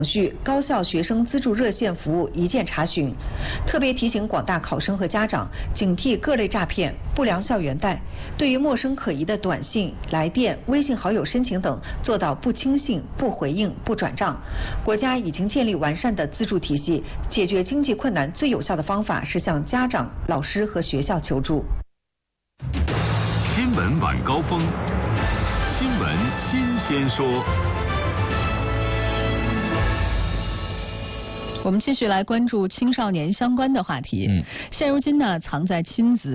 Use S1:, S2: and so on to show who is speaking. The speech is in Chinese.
S1: 序高校学生资助热线服务一键查询，特别提醒广大考生和家长警惕各类诈骗、不良校园贷，对于陌生可疑的短信、来电、微信好友申请等，做到不轻信、不回应、不转账。国家已经建立完善的资助体系，解决经济困难最有效的方法是向家长、老师和学校求助。
S2: 新闻晚高峰，新闻新鲜说。
S3: 我们继续来关注青少年相关的话题。现如今呢，藏在亲子